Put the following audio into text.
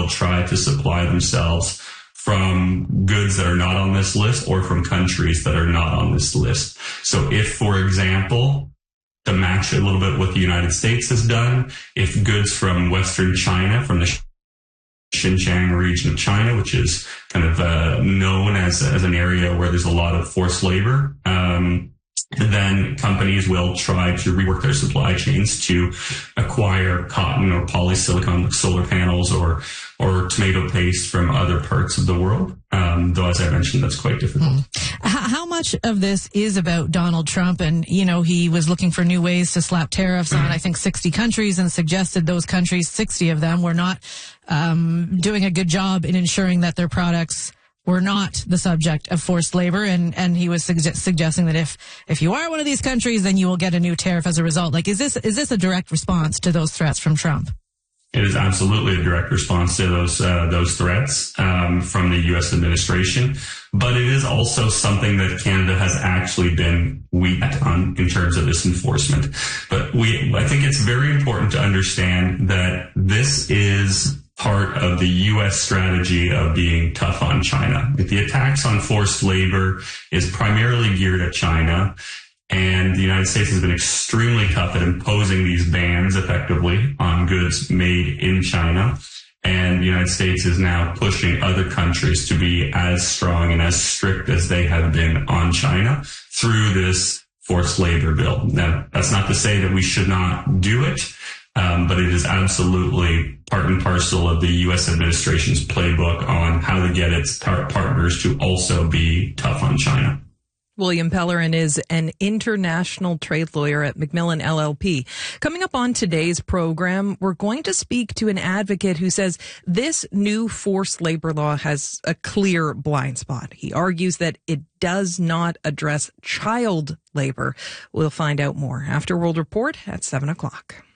will try to supply themselves from goods that are not on this list or from countries that are not on this list. So if, for example, to match a little bit what the United States has done, if goods from Western China, from the Xinjiang region of China, which is kind of known as an area where there's a lot of forced labor, then companies will try to rework their supply chains to acquire cotton or polysilicon like solar panels or tomato paste from other parts of the world. Though, as I mentioned, that's quite difficult. How much of this is about Donald Trump? And, you know, he was looking for new ways to slap tariffs on, I think, 60 countries and suggested those countries, 60 of them, were not doing a good job in ensuring that their products were not the subject of forced labor. And he was suggesting that if you are one of these countries, then you will get a new tariff as a result. Like, is this a direct response to those threats from Trump? It is absolutely a direct response to those threats from the U.S. administration, but it is also something that Canada has actually been weak on in terms of this enforcement. But I think it's very important to understand that this is part of the U.S. strategy of being tough on China. The attacks on forced labor is primarily geared at China. And the United States has been extremely tough at imposing these bans effectively on goods made in China. And the United States is now pushing other countries to be as strong and as strict as they have been on China through this forced labor bill. Now, that's not to say that we should not do it, but it is absolutely part and parcel of the U.S. administration's playbook on how to get its partners to also be tough on China. William Pellerin is an international trade lawyer at Macmillan LLP. Coming up on today's program, we're going to speak to an advocate who says this new forced labor law has a clear blind spot. He argues that it does not address child labor. We'll find out more after World Report at 7 o'clock.